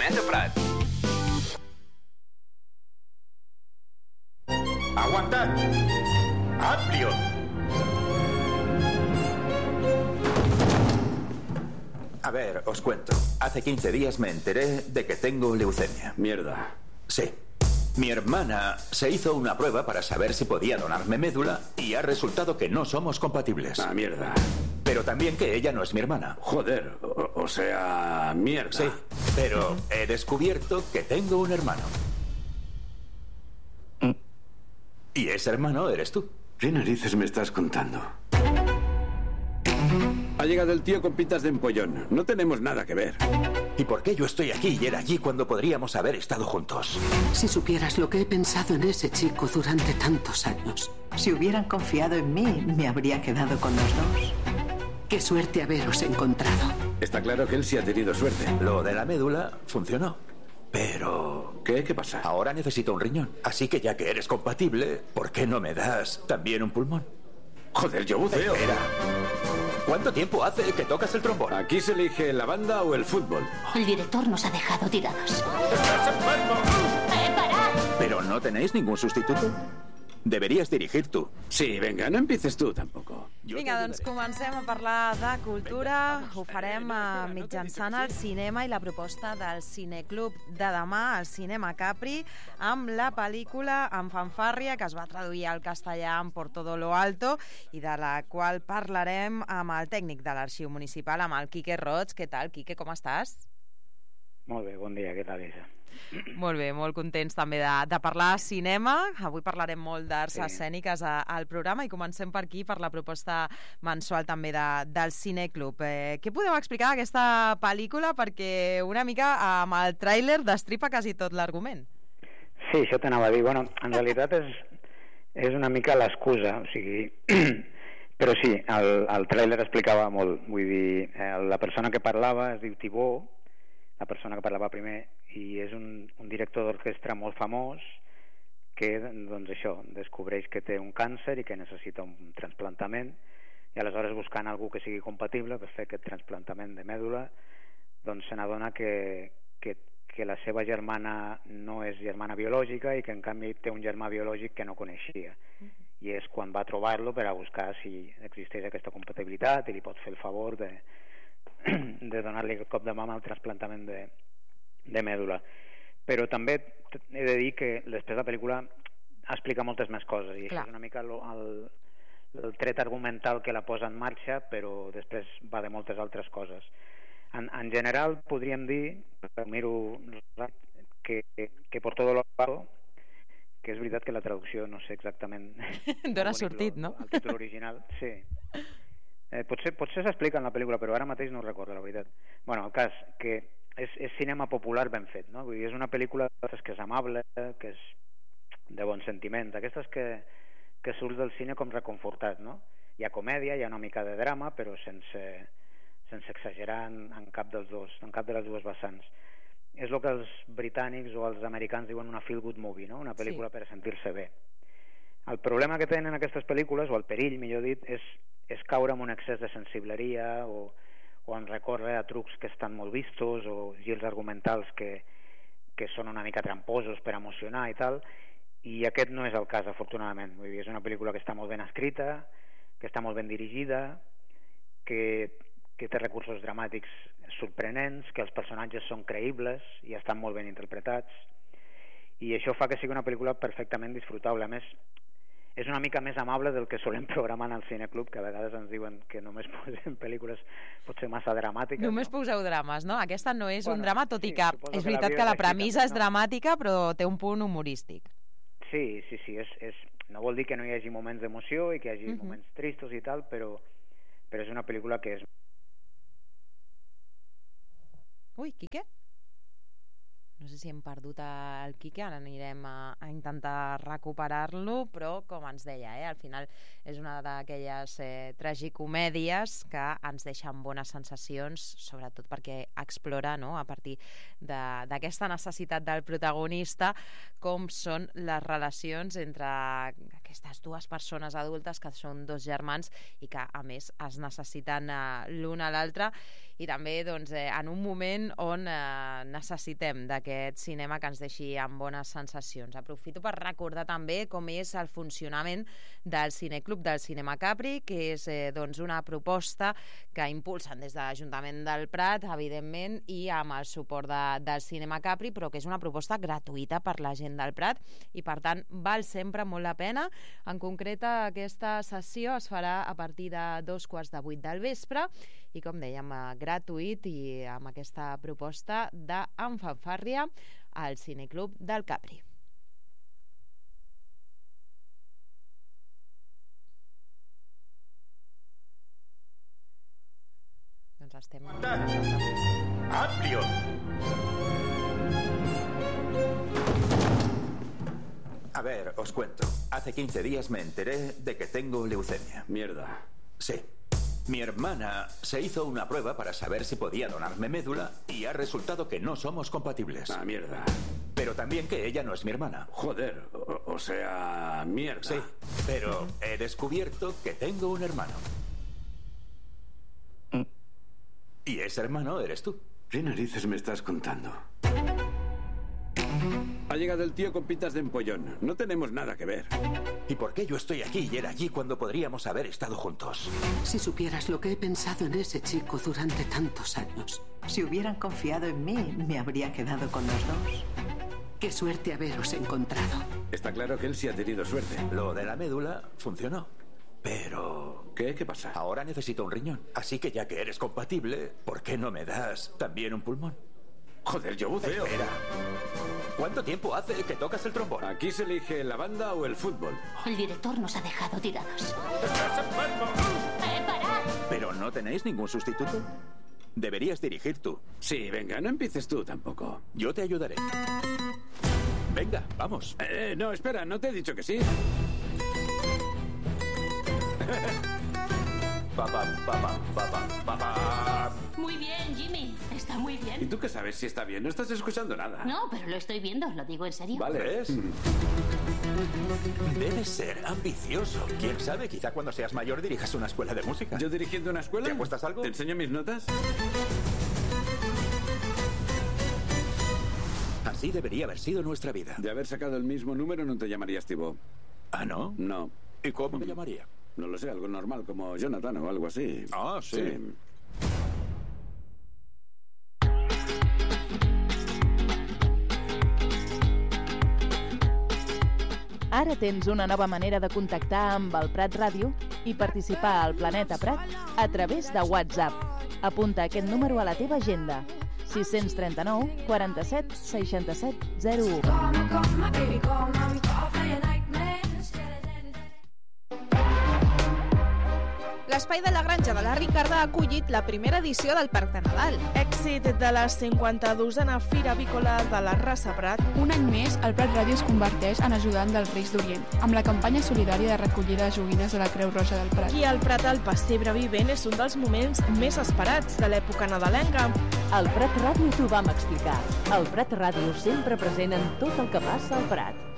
de Prat. ¡Aguantad! ¡Amplio! A ver, os cuento. Hace 15 días me enteré de que tengo leucemia. Mierda. Sí. Mi hermana se hizo una prueba para saber si podía donarme médula y ha resultado que no somos compatibles. Ah, mierda. Pero también que ella no es mi hermana. Joder, o sea, mierda. Sí, pero he descubierto que tengo un hermano. Y ese hermano eres tú. ¿Qué narices me estás contando? Ha llegado el tío con pintas de empollón. No tenemos nada que ver. ¿Y por qué yo estoy aquí y él allí cuando podríamos haber estado juntos? Si supieras lo que he pensado en ese chico durante tantos años. Si hubieran confiado en mí, me habría quedado con los dos. Qué suerte haberos encontrado. Está claro que él sí ha tenido suerte. Lo de la médula funcionó. Pero... ¿Qué pasa? Ahora necesito un riñón. Así que ya que eres compatible, ¿por qué no me das también un pulmón? Joder, yo buceo. Espera. ¿Cuánto tiempo hace que tocas el trombón? Aquí se elige la banda o el fútbol. El director nos ha dejado tirados. ¡Estás enfermo! ¡Parad! ¿Pero no tenéis ningún sustituto? Deberías dirigir tú. Sí, venga, no empieces tú tampoco. Vinga, doncs comencem a parlar de cultura. Ho farem mitjançant el cinema i la proposta del Cineclub de demà, al Cinema Capri, amb la pel·lícula En fanfàrria, que es va traduir al castellà en Por todo lo alto, i de la qual parlarem amb el tècnic de l'Arxiu Municipal, amb el Quique Roig. Què tal, Quique, com estàs? Molt bé, bon dia, què tal, Isa? Molt bé, molt contents també de parlar cinema. Avui parlarem molt d'arts escèniques al programa i comencem per aquí, per la proposta mensual també del Cineclub. Què podeu explicar d'aquesta pel·lícula? Perquè una mica amb el tràiler destripa quasi tot l'argument. Sí, això t'anava a dir. Bueno, en realitat és una mica l'excusa, o sigui... Però sí, el tràiler explicava molt. Vull dir, la persona que parlava es diu Tibó, la persona que parlava primer, i és un director d'orquestra molt famós que, doncs això, descobreix que té un càncer i que necessita un trasplantament, i aleshores buscant algú que sigui compatible per fer aquest trasplantament de mèdula, doncs se n'adona que la seva germana no és germana biològica i que en canvi té un germà biològic que no coneixia. I és quan va trobar-lo per a buscar si existeix aquesta compatibilitat i li pot fer el favor de donar-li el cop de mà al trasplantament de mèdula. Però també he de dir que després la pel·lícula explica moltes més coses i això és una mica el tret argumental que la posa en marxa, però després va de moltes altres coses. En general podríem dir, per mir-ho, que Por todo lo alto, que és veritat que la traducció no sé exactament d'on ha sortit, no? El títol original, sí. Potser s'explica en la pel·lícula, però ara mateix no ho recordo, la veritat. Bueno, el cas que és cinema popular ben fet, no? Vull dir, és una pel·lícula que és amable, que és de bon sentiment, d'aquestes que surts del cine com reconfortat, no? Hi ha comèdia, hi ha una mica de drama, però sense exagerar en cap de les dues vessants. És el que els britànics o els americans diuen una feel good movie, no? Una pel·lícula per sentir-se bé. El problema que tenen aquestes pel·lícules, o el perill, millor dit, és caure en un excés de sensibleria o en recórrer a trucs que estan molt vistos o girs argumentals que són una mica tramposos per emocionar i tal, i aquest no és el cas, afortunadament. Vull dir, és una pel·lícula que està molt ben escrita, que està molt ben dirigida, que té recursos dramàtics sorprenents, que els personatges són creïbles i estan molt ben interpretats, i això fa que sigui una pel·lícula perfectament disfrutable. A més, és una mica més amable del que solem programar al Cineclub, que a vegades ens diuen que només posem pel·lícules potser massa dramàtiques. Només poseu drames, no? Aquesta no és un drama, tot i que és veritat que la premissa és dramàtica, però té un punt humorístic. Sí, no vol dir que no hi hagi moments d'emoció i que hi hagi moments tristos i tal, però és una pel·lícula que és... Ui, Quique? No sé si hem perdut el Quique, ara anirem a intentar recuperar-lo, però com ens deia, al final és una d'aquelles tragicomèdies que ens deixen bones sensacions, sobretot perquè explora, no?, a partir d'aquesta necessitat del protagonista com són les relacions entre aquestes dues persones adultes que són dos germans i que a més es necessiten l'un a l'altre, i també doncs, en un moment on necessitem d'aquest cinema que ens deixi amb bones sensacions. Aprofito per recordar també com és el funcionament del Cineclub del Cinema Capri, que és doncs, una proposta que impulsen des de l'Ajuntament del Prat, evidentment, i amb el suport del Cinema Capri, però que és una proposta gratuïta per la gent del Prat i, per tant, val sempre molt la pena. En concret, aquesta sessió es farà a partir de 7:15 del vespre i, com dèiem, gratuït, i amb aquesta proposta d'En Fanfàrria al Cineclub del Capri. Doncs estem... ¡Amplio! A ver, os cuento. Hace 15 días me enteré de que tengo leucemia. Mierda. Sí. Mi hermana se hizo una prueba para saber si podía donarme médula y ha resultado que no somos compatibles. Ah, mierda. Pero también que ella no es mi hermana. Joder, o sea, mierda. Sí, pero he descubierto que tengo un hermano. Y ese hermano eres tú. ¿Qué narices me estás contando? Ha llegado el tío con pintas de empollón. No tenemos nada que ver. ¿Y por qué yo estoy aquí y él allí cuando podríamos haber estado juntos? Si supieras lo que he pensado en ese chico durante tantos años. Si hubieran confiado en mí, me habría quedado con los dos. Qué suerte haberos encontrado. Está claro que él sí ha tenido suerte. Lo de la médula funcionó. Pero... ¿Qué? ¿Qué pasa? Ahora necesito un riñón. Así que ya que eres compatible, ¿por qué no me das también un pulmón? Joder, yo buceo. Espera. ¿Cuánto tiempo hace que tocas el trombón? Aquí se elige la banda o el fútbol. El director nos ha dejado tirados. ¡Estás enfermo! ¡Parad! ¿Pero no tenéis ningún sustituto? Deberías dirigir tú. Sí, venga, no empieces tú tampoco. Yo te ayudaré. Venga, vamos. No, espera, no te he dicho que sí. Muy bien, Jimmy. Está muy ¿Y bien. tú qué sabes si está bien? No estás escuchando nada. No, pero lo estoy viendo. Lo digo en serio. Vale. ¿Ves? Debes ser ambicioso. ¿Quién sabe? Quizá cuando seas mayor dirijas una escuela de música. ¿Yo dirigiendo una escuela? ¿Te apuestas algo? ¿Te enseño mis notas? Así debería haber sido nuestra vida. De haber sacado el mismo número no te llamarías Thibaut. ¿Ah, no? No. ¿Y cómo me llamaría? No lo sé, algo normal como Jonathan o algo así. Ah, sí. Ara tens una nova manera de contactar amb el Prat Ràdio i participar al Planeta Prat a través de WhatsApp. Apunta aquest número a la teva agenda: 639 47 67 01. L'Espai de la Granja de la Ricarda ha acollit la primera edició del Parc de Nadal. Èxit de la 52a Fira Avícola de la Rasa Prat. Un any més, el Prat Ràdio es converteix en ajudant dels Reis d'Orient, amb la campanya solidària de recollida de joguines de la Creu Roja del Prat. Aquí al Prat el pessebre vivent és un dels moments més esperats de l'època nadalenca. Al Prat Ràdio t'ho vam explicar. El Prat Ràdio sempre present en tot el que passa al Prat.